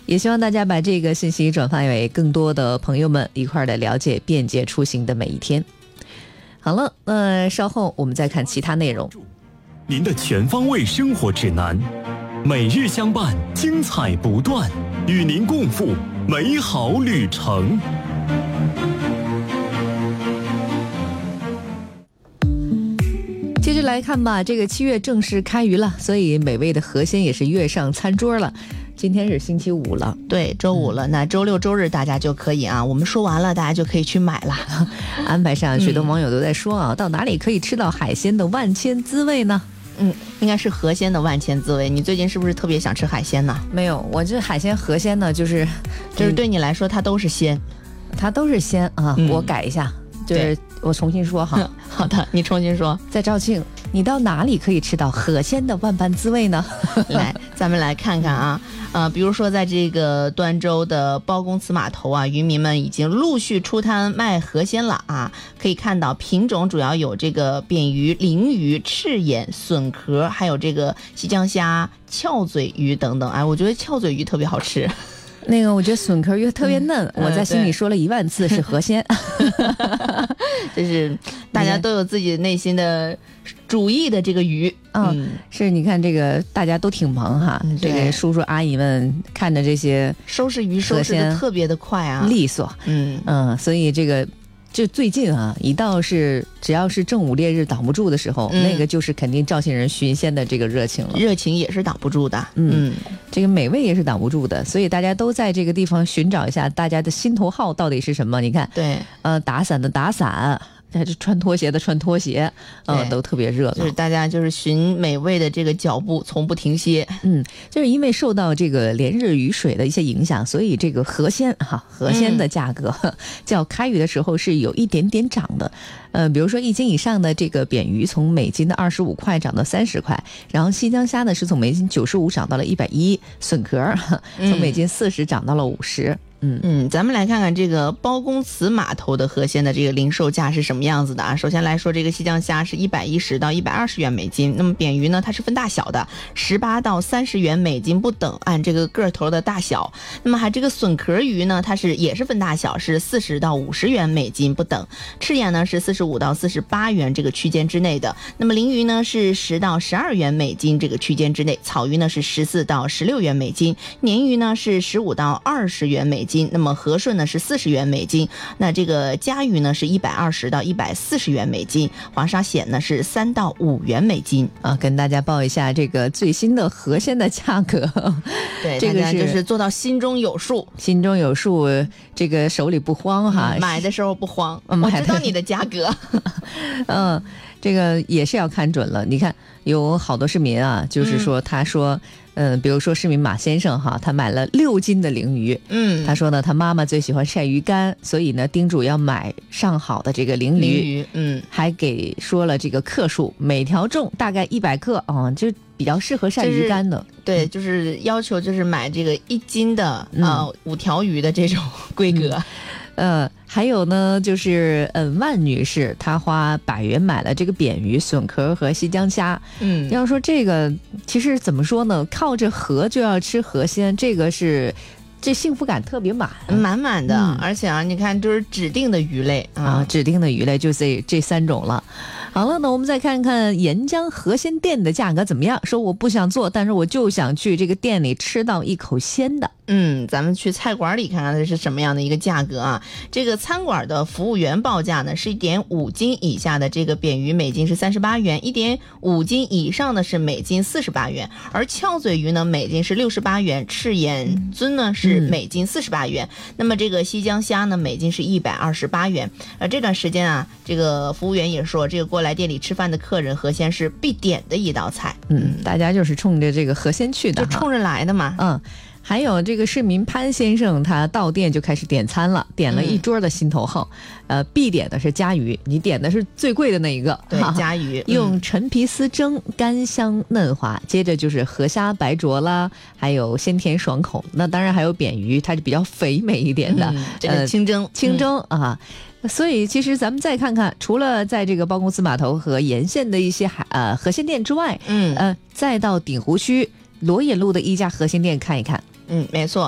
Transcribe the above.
也希望大家把这个信息转发给更多的朋友们，一块儿来了解便捷出行的每一天。好了，稍后我们再看其他内容。 您的全方位生活指南，每日相伴，精彩不断，与您共赴美好旅程。 接着来看吧，这个7月正式开渔了，所以美味的河鲜也是跃上餐桌了。今天是星期五了， 对，周五了，那周六周日大家就可以啊，我们说完了大家就可以去买了。 安排上，许多网友都在说啊，到哪里可以吃到海鲜的万千滋味呢？ 应该是河鲜的万千滋味。你最近是不是特别想吃海鲜呢？ 没有，我这海鲜河鲜呢，就是对你来说它都是鲜， 它都是鲜啊。我改一下，就是我重新说哈。 好的，你重新说。 在肇庆，你到哪里可以吃到河鲜的万般滋味呢？ 来，咱们来看看啊。比如说在这个端州的包公祠码头啊，渔民们已经陆续出摊卖河鲜了啊。可以看到品种主要有这个扁鱼、鲮鱼、赤眼、笋壳，还有这个西江虾、翘嘴鱼等等。哎，我觉得翘嘴鱼特别好吃。 那个我觉得笋壳又特别嫩，我在心里说了10000次是河鲜。 就是大家都有自己内心的主意的这个鱼。 是，你看这个大家都挺忙哈，这个叔叔阿姨们看着这些收拾鱼收拾的特别的快啊， 利索。所以这最近啊，只要是正午烈日挡不住的时候，那个就是肯定肇庆人寻鲜的这个热情了， 热情也是挡不住的。 这个美味也是挡不住的，所以大家都在这个地方寻找一下大家的心头好到底是什么。你看， 对， 打伞的打伞，穿拖鞋的穿拖鞋，都特别热闹。 就是大家就是寻美味的这个脚步从不停歇。 就是因为受到这个连日雨水的一些影响，所以这个河鲜的价格较开渔的时候是有一点点涨的。比如说1斤以上的这个扁鱼从每斤的25块涨到30块，然后西江虾呢是从每斤95涨到了110，笋壳从每斤40涨到了50。 咱们来看看这个包公祠码头的河鲜的这个零售价是什么样子的啊？首先来说，这个西江虾是110到120元每斤，那么扁鱼呢，它是分大小的，18到30元每斤不等，按这个个头的大小。那么还这个笋壳鱼呢，它也是分大小，是40到50元每斤不等。赤眼呢是45到48元这个区间之内的。那么鲮鱼呢是10到12元每斤这个区间之内，草鱼呢是14到16元每斤，鲶鱼呢是15到20元每斤。那么和顺呢是40元每斤，那这个家鱼呢是120到140元每斤，黄沙蚬呢是3到5元每斤啊。跟大家报一下这个最新的河鲜的价格。 对， 这个就是做到心中有数， 心中有数，这个手里不慌哈。 买的时候不慌，我知道你的价格。 这个也是要看准了。你看有好多市民啊，就是说他说比如说市民马先生哈，他买了6斤的鲮鱼。他说呢，他妈妈最喜欢晒鱼干，所以呢叮嘱要买上好的这个鲮鱼。还给说了这个克数，每条重大概100克啊，就比较适合晒鱼干的。 对，就是要求就是买这个1斤的5条鱼的这种规格。 还有呢，就是万女士她花100元买了这个扁鱼、笋壳和西江虾。要说这个其实怎么说呢，靠着河就要吃河鲜，这幸福感特别满满的。而且啊，你看就是指定的鱼类啊， 指定的鱼类就这3种了。好了，那我们再看看沿江河鲜店的价格怎么样。说我不想做，但是我就想去这个店里吃到一口鲜的。 咱们去菜馆里看看它是什么样的一个价格啊。这个餐馆的服务员报价呢是1.5斤以下的这个扁鱼每斤是38元，1.5斤以上的是每斤48元，而翘嘴鱼呢每斤是68元，赤眼尊呢是每斤48元。那么这个西江虾呢每斤是128元。这段时间啊，这个服务员也说，这个过来店里吃饭的客人，河鲜是必点的一道菜。 大家就是冲着这个河鲜去的， 就冲着来的嘛。 还有这个市民潘先生，他到店就开始点餐了，点了一桌的心头好。必点的是家鱼，你点的是最贵的那一个。 对，家鱼用陈皮丝蒸，干香嫩滑。接着就是河虾白灼啦，还有鲜甜爽口。那当然还有扁鱼，它是比较肥美一点的。 这个清蒸啊。所以其实咱们再看看，除了在这个包公祠码头和沿线的一些河鲜店之外，再到鼎湖区罗隐路的一家河鲜店看一看。 没错。